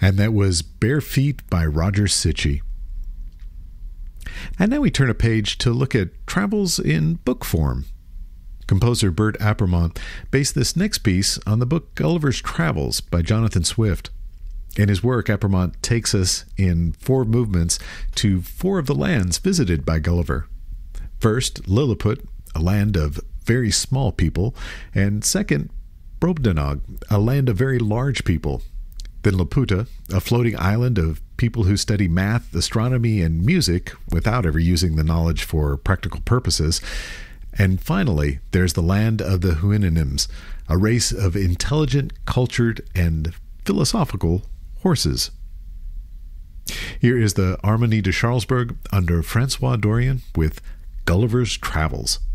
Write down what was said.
And that was Bare Feet by Roger Sitchy. And now we turn a page to look at travels in book form. Composer Burt Appermont based this next piece on the book Gulliver's Travels by Jonathan Swift. In his work, Appermont takes us in 4 movements to 4 of the lands visited by Gulliver. First, Lilliput, a land of very small people, and second, Brobdingnag, a land of very large people. Then Laputa, a floating island of people who study math, astronomy, and music without ever using the knowledge for practical purposes. And finally, there's the land of the Houyhnhnms, a race of intelligent, cultured, and philosophical horses. Here is the Harmonie de Charlesbourg under Francois Dorian with Gulliver's Travels.